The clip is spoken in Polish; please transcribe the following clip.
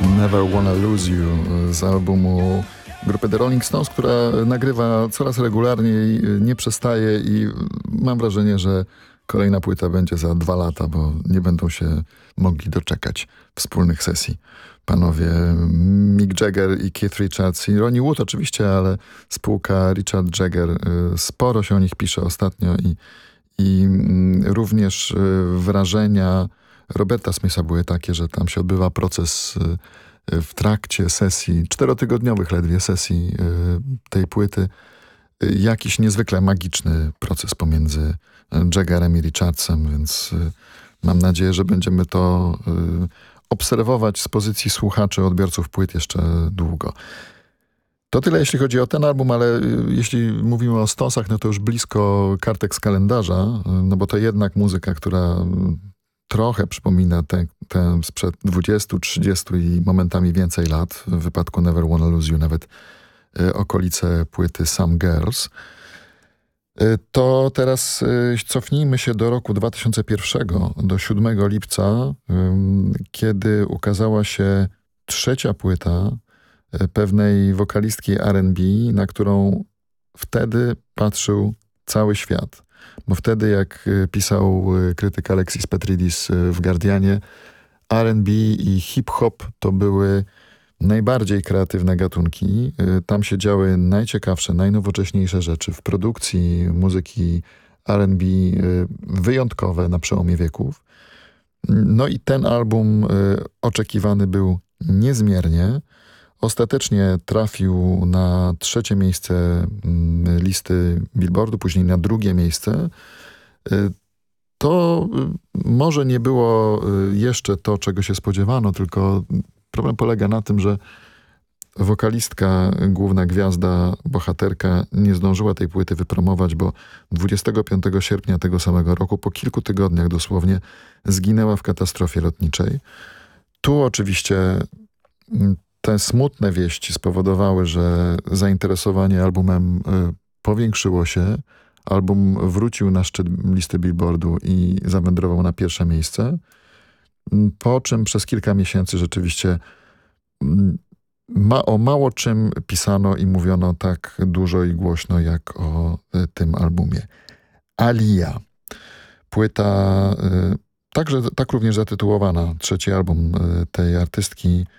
Never Wanna Lose You z albumu grupy The Rolling Stones, która nagrywa coraz regularniej, nie przestaje i mam wrażenie, że kolejna płyta będzie za 2 lata, bo nie będą się mogli doczekać wspólnych sesji. Panowie Mick Jagger i Keith Richards i Ronnie Wood oczywiście, ale spółka Richard Jagger, sporo się o nich pisze ostatnio i również wrażenia Roberta Smitha były takie, że tam się odbywa proces w trakcie sesji, 4-tygodniowych ledwie sesji tej płyty, jakiś niezwykle magiczny proces pomiędzy Jaggerem i Richardsem, więc mam nadzieję, że będziemy to obserwować z pozycji słuchaczy, odbiorców płyt jeszcze długo. To tyle, jeśli chodzi o ten album, ale jeśli mówimy o Stonesach, no to już blisko kartek z kalendarza, no bo to jednak muzyka, która trochę przypomina tę sprzed 20, 30 i momentami więcej lat. W wypadku Never Wanna Lose You nawet okolice płyty Some Girls. To teraz cofnijmy się do roku 2001, do 7 lipca, kiedy ukazała się trzecia płyta pewnej wokalistki R&B, na którą wtedy patrzył cały świat. Bo wtedy, jak pisał krytyk Alexis Petridis w Guardianie, R&B i hip-hop to były najbardziej kreatywne gatunki. Tam się działy najciekawsze, najnowocześniejsze rzeczy w produkcji muzyki R&B wyjątkowe na przełomie wieków. No i ten album oczekiwany był niezmiernie. Ostatecznie trafił na 3. miejsce listy Billboardu, później na 2. miejsce. To może nie było jeszcze to, czego się spodziewano, tylko problem polega na tym, że wokalistka, główna gwiazda, bohaterka nie zdążyła tej płyty wypromować, bo 25 sierpnia tego samego roku, po kilku tygodniach dosłownie, zginęła w katastrofie lotniczej. Tu oczywiście te smutne wieści spowodowały, że zainteresowanie albumem powiększyło się. Album wrócił na szczyt listy Billboardu i zawędrował na 1. miejsce. Po czym przez kilka miesięcy rzeczywiście o mało czym pisano i mówiono tak dużo i głośno jak o tym albumie. Aaliyah. Płyta tak również zatytułowana, 3. album tej artystki,